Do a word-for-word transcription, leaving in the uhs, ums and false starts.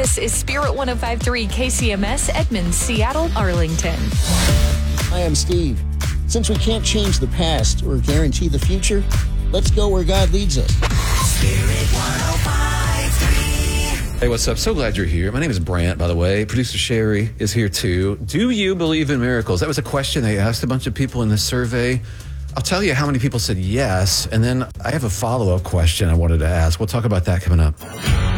This is Spirit one oh five point three K C M S, Edmond, Seattle, Arlington. Hi, I'm Steve. Since we can't change the past or guarantee the future, let's go where God leads us. Spirit one oh five point three. Hey, what's up? So glad you're here. My name is Brant, by the way. Producer Sherry is here too. Do you believe in miracles? That was a question they asked a bunch of people in this survey. I'll tell you how many people said yes, and then I have a follow-up question I wanted to ask. We'll talk about that coming up.